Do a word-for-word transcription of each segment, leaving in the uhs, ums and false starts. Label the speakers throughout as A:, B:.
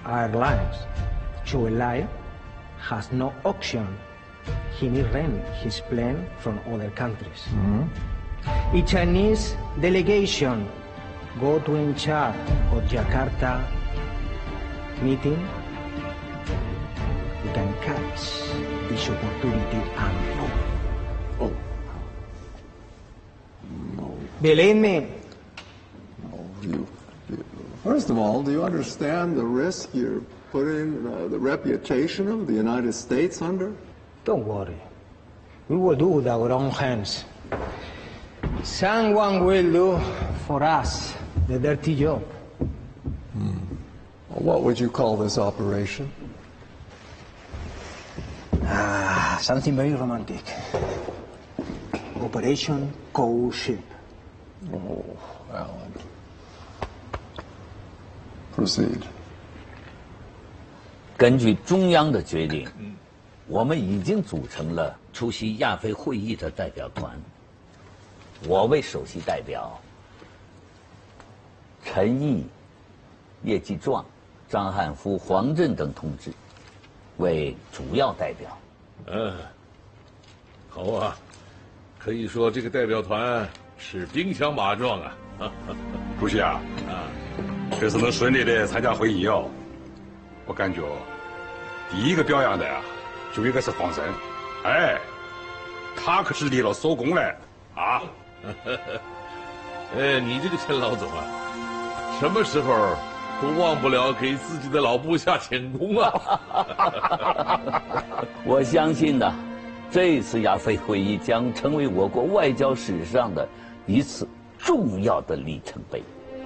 A: airlines. Zhou Enlai has no option. He need rent his plane from other countries. Mm-hmm. A Chinese delegation go to in charge of Jakarta meeting. You can catch this opportunity and move.
B: Oh. No.
A: Believe me.
B: No, you, you. First of all, do you understand the risk you're putting uh, the reputation of the United States under?
A: Don't worry. We will do with our own hands. Someone will do for us the dirty job.
B: Hmm. What would you call this operation?
A: Ah, something very romantic. Operation Coal Ship.
B: Oh, Alan. Proceed.
C: 根据中央的决定，我们已经组成了出席亚非会议的代表团。我为首席代表，陈毅、叶继壮、张汉夫、黄震等同志为主要代表。
D: 嗯，好啊，可以说这个代表团是兵强马壮啊。
E: 主席啊，啊，这次能顺利的参加会议哦，我感觉第一个表扬的啊，就应该是黄生。哎，他可是立了首功嘞啊！
D: 哎，你这个陈老总啊，什么时候都忘不了给自己的老部下谦恭啊！
C: 我相信呢，这次亚非会议将成为我国外交史上的一次重要的里程碑。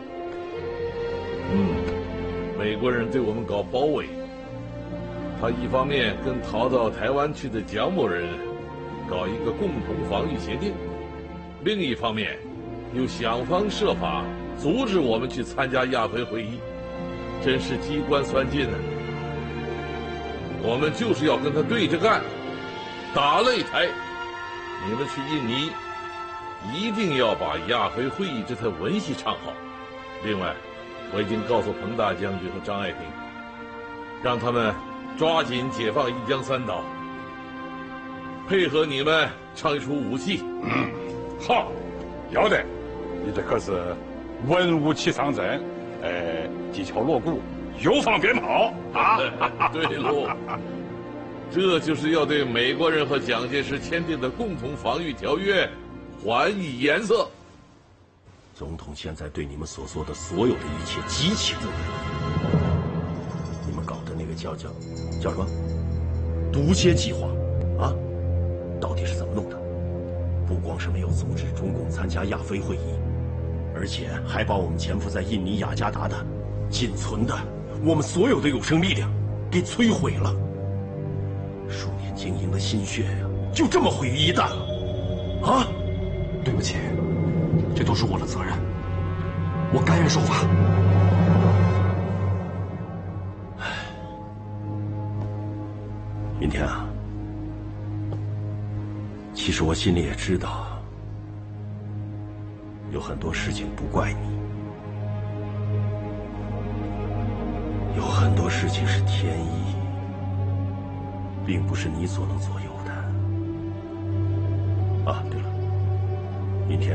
D: 嗯，美国人对我们搞包围，他一方面跟逃到台湾去的蒋某人搞一个共同防御协定，另一方面又想方设法阻止我们去参加亚非会议，真是机关算尽呢。我们就是要跟他对着干，打擂台。你们去印尼，一定要把亚非会议这台文戏唱好。另外，我已经告诉彭大将军和张爱萍，让他们抓紧解放一江三岛，配合你们唱一出武戏。
E: 嗯，好，要得，你这可是文武齐上阵，呃，技巧锣鼓，有方便炮啊！
D: 对喽，这就是要对美国人和蒋介石签订的共同防御条约还以颜色。
F: 总统现在对你们所做的所有的一切极其不满。你们搞的那个叫叫叫什么毒蝎计划啊，到底是怎么弄的？不光是没有阻止中共参加亚非会议，而且还把我们潜伏在印尼雅加达的仅存的我们所有的有生力量给摧毁了。数年经营的心血呀，就这么毁于一旦了啊！
G: 对不起，这都是我的责任，我甘愿受罚。
F: 明天啊，其实我心里也知道，有很多事情不怪你，有很多事情是天意，并不是你所能左右的。啊，对了，明天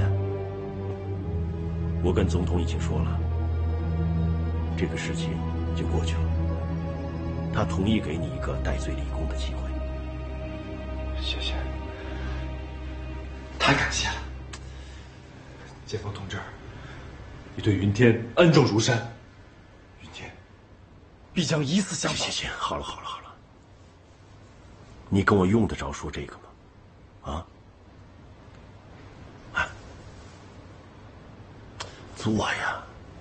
F: 我跟总统已经说了，这个事情就过去了。他同意给你一个戴罪立功的机会。
G: 谢谢，太感谢了，建峰同志，你对云天恩重如山，云天必将以死相报。
F: 行行，好了好了好了，你跟我用得着说这个吗？啊？啊？做呀！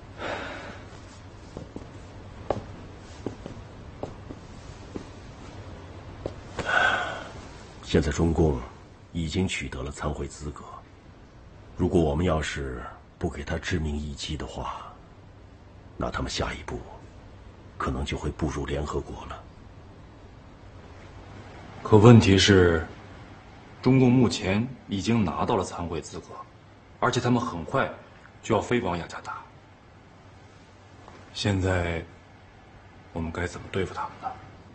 F: 现在中共已经取得了参会资格，如果我们要是不给他致命一击的话，那他们下一步可能就会步入联合国了。
G: 可问题是，中共目前已经拿到了参会资格，而且他们很快就要飞往雅加达。现在我们该怎么对付他们呢？